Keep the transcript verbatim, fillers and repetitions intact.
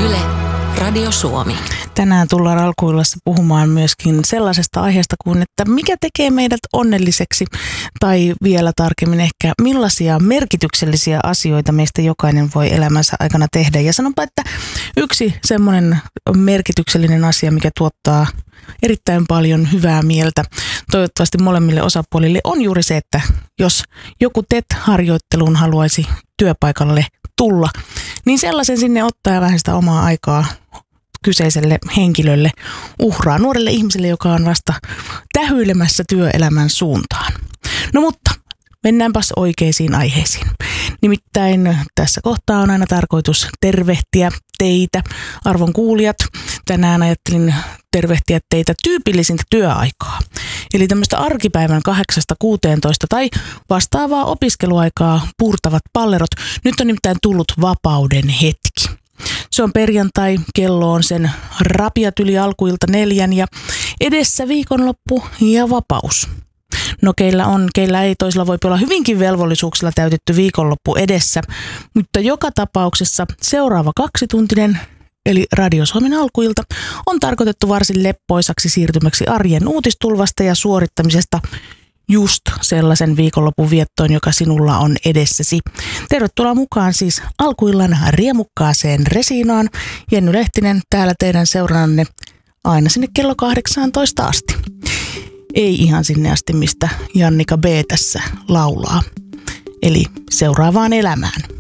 Yle, Radio Suomi. Tänään tullaan alkuillassa puhumaan myöskin sellaisesta aiheesta kuin, että mikä tekee meidät onnelliseksi, tai vielä tarkemmin ehkä millaisia merkityksellisiä asioita meistä jokainen voi elämänsä aikana tehdä. Ja sanonpa, että yksi semmoinen merkityksellinen asia, mikä tuottaa erittäin paljon hyvää mieltä toivottavasti molemmille osapuolille, on juuri se, että jos joku T E T-harjoitteluun haluaisi työpaikalle tulla, niin sellaisen sinne ottaa ja vähän sitä omaa aikaa kyseiselle henkilölle uhraa, nuorelle ihmiselle, joka on vasta tähyilemässä työelämän suuntaan. No mutta mennäänpäs oikeisiin aiheisiin. Nimittäin tässä kohtaa on aina tarkoitus tervehtiä teitä, arvon kuulijat. Tänään ajattelin tervehtiä teitä tyypillisintä työaikaa. Eli tämmöistä arkipäivän kahdeksasta kuuteentoista tai vastaavaa opiskeluaikaa puurtavat pallerot. Nyt on nimittäin tullut vapauden hetki. Se on perjantai, kello on sen rapiat yli alkuilta neljän ja edessä viikonloppu ja vapaus. No keillä on, keillä ei, toisilla voi olla hyvinkin velvollisuuksilla täytetty viikonloppu edessä, mutta joka tapauksessa seuraava kaksituntinen, eli Radio Suomen alkuilta, on tarkoitettu varsin leppoisaksi siirtymäksi arjen uutistulvasta ja suorittamisesta just sellaisen viikonlopun viettoon, joka sinulla on edessäsi. Tervetuloa mukaan siis alkuillan riemukkaaseen resiinaan. Jenny Lehtinen täällä teidän seurannanne aina sinne kello kahdeksantoista asti. Ei ihan sinne asti, mistä Jannika B tässä laulaa. Eli seuraavaan elämään.